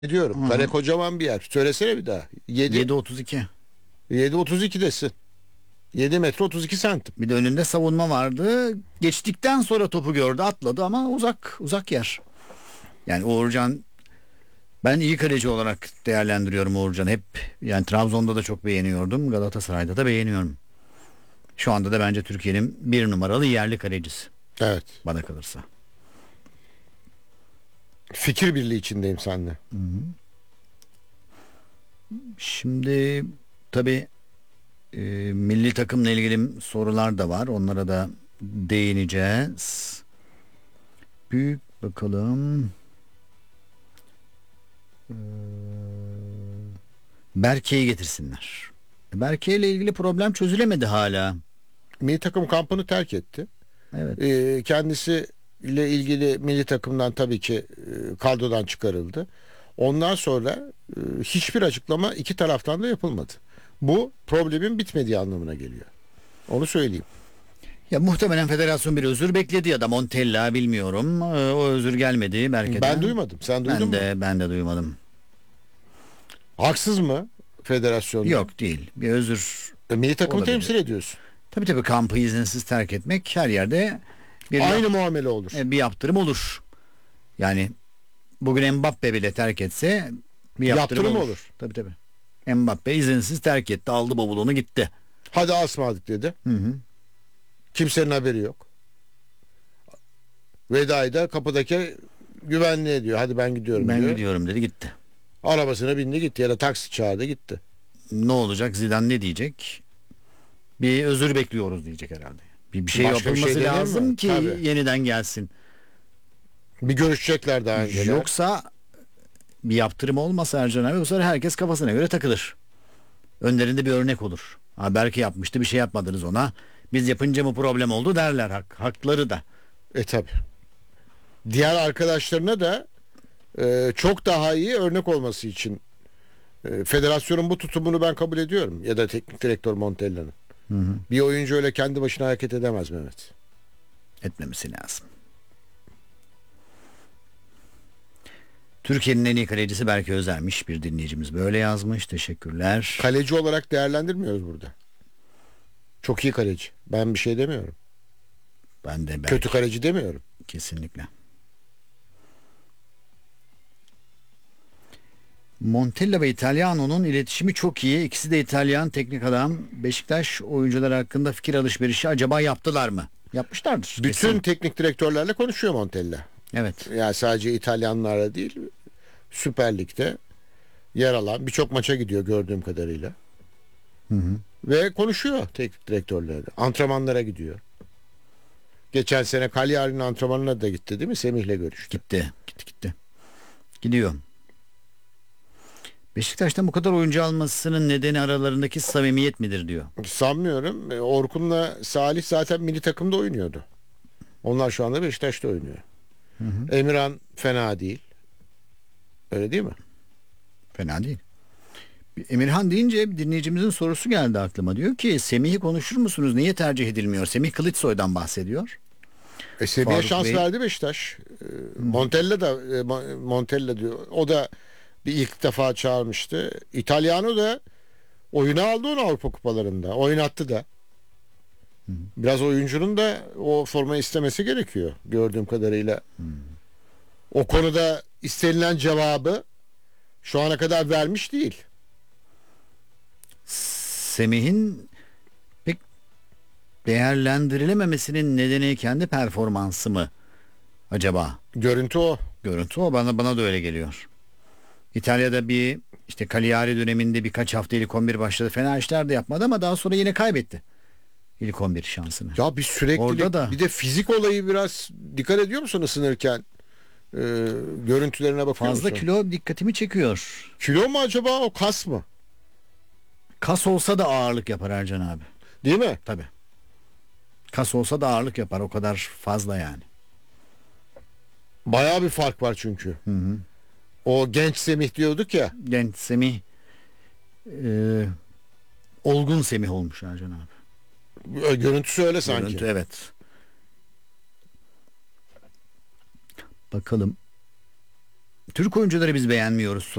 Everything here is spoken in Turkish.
Diyorum. Kare Hı. kocaman bir yer. Söylesene bir daha. 7 7.32. 7.32'desin. 7 metre 32 santim. Bir de önünde savunma vardı. Geçtikten sonra topu gördü, atladı ama uzak yer. Yani Uğurcan, ben iyi kaleci olarak değerlendiriyorum Uğurcan. Hep yani Trabzon'da da çok beğeniyordum. Galatasaray'da da beğeniyorum. Şu anda da bence Türkiye'nin bir numaralı yerli kalecisi. Evet. Bana kalırsa. Fikir birliği içindeyim seninle. Şimdi tabii milli takımla ilgili sorular da var. Onlara da değineceğiz. Büyük bakalım. Berke'yi getirsinler. Berke ile ilgili problem çözülemedi hala. Milli takım kampını terk etti. Evet. Kendisiyle ilgili milli takımdan tabii ki kadrodan çıkarıldı. Ondan sonra hiçbir açıklama iki taraftan da yapılmadı. Bu problemin bitmediği anlamına geliyor. Onu söyleyeyim. Ya muhtemelen federasyon bir özür bekledi ya da Montella, bilmiyorum. O özür gelmedi Berke'den. Ben duymadım. Sen duydun mu? Ben de duymadım. Haksız mı federasyonda? Yok, değil. Bir özür Milli takımı olabilir. temsil ediyorsun. Tabii kampı izinsiz terk etmek her yerde Aynı muamele olur. bir yaptırım olur. Yani bugün Mbappe bile terk etse bir yaptırım olur. Tabii. Mbappe izinsiz terk etti. Aldı bavulunu gitti. Hadi asmadık dedi. Hı. Kimsenin haberi yok. Veda'yı da kapıdaki güvenliğe diyor. Hadi ben gidiyorum Ben diyor. gidiyorum dedi, gitti. Arabasına bindi gitti ya da taksi çağırdı gitti. Ne olacak? Zidane ne diyecek? Bir özür bekliyoruz diyecek herhalde. Bir şey Başka bir yapılması şey denir lazım mi? ki Tabii. yeniden gelsin. Bir görüşecekler daha önce. Yoksa bir yaptırım olmasa Ercan abi, bu sefer herkes kafasına göre takılır. Önlerinde bir örnek olur. Ha, belki yapmıştı, bir şey yapmadınız ona. Biz yapınca mı problem oldu derler, hakları da. Tabi. Diğer arkadaşlarına da çok daha iyi örnek olması için federasyonun bu tutumunu ben kabul ediyorum. Ya da teknik direktör Montella'nın. Bir oyuncu öyle kendi başına hareket edemez Mehmet. Etmemesi lazım. Türkiye'nin en iyi kalecisi Berke Özer'miş, bir dinleyicimiz böyle yazmış. Teşekkürler. Kaleci olarak değerlendirmiyoruz burada. Çok iyi kaleci. Ben bir şey demiyorum. Ben de Kötü kaleci demiyorum. Kesinlikle. Montella ve Italiano'nun iletişimi çok iyi. İkisi de İtalyan teknik adam. Beşiktaş oyuncular hakkında fikir alışverişi acaba yaptılar mı? Yapmışlardır. Bütün kesin. teknik direktörlerle konuşuyor Montella. Evet. Yani sadece İtalyanlarla değil, Süper Lig'de yer alan birçok maça gidiyor gördüğüm kadarıyla. Ve konuşuyor teknik direktörlerle. Antrenmanlara gidiyor. Geçen sene Cagliari'nin antrenmanına da gitti değil mi? Semih'le görüştü. Gitti. Gidiyor. Beşiktaş'tan bu kadar oyuncu almasının nedeni aralarındaki samimiyet midir diyor. Sanmıyorum. Orkun'la Salih zaten milli takımda oynuyordu. Onlar şu anda Beşiktaş'ta oynuyor. Emirhan fena değil. Öyle değil mi? Fena değil. Emirhan deyince dinleyicimizin sorusu geldi aklıma. Diyor ki Semih'i konuşur musunuz? Niye tercih edilmiyor? Semih Kılıçsoy'dan bahsediyor. Semih'e Faruk şans Bey. verdi Beşiktaş. Montella diyor. O da bir ilk defa çağırmıştı. İtalyano da oyuna aldı onu Avrupa kupalarında. Oynattı da. Biraz oyuncunun da o formayı istemesi gerekiyor gördüğüm kadarıyla. O konuda istenilen cevabı şu ana kadar vermiş değil. Semih'in pek değerlendirilememesinin nedeni kendi performansı mı acaba? Görüntü o. Görüntü o, bana da öyle geliyor. İtalya'da bir işte Cagliari döneminde birkaç hafta ilk 11 başladı. Fena işler de yapmadı ama daha sonra yine kaybetti ilk 11 şansını. Ya bir süreklilik, Orada da bir de fizik olayı biraz dikkat ediyor musun ısınırken? Görüntülerine bakıyor fazla musun? kilo dikkatimi çekiyor. Kilo mu acaba o kas mı? Kas olsa da ağırlık yapar Ercan abi. Değil mi? Tabii. Kas olsa da ağırlık yapar, o kadar fazla yani. Bayağı bir fark var çünkü. O genç Semih diyorduk ya. Genç Semih olgun Semih olmuş Ercan abi. Görüntüsü öyle sanki. Görüntü, evet. Bakalım. Türk oyuncuları biz beğenmiyoruz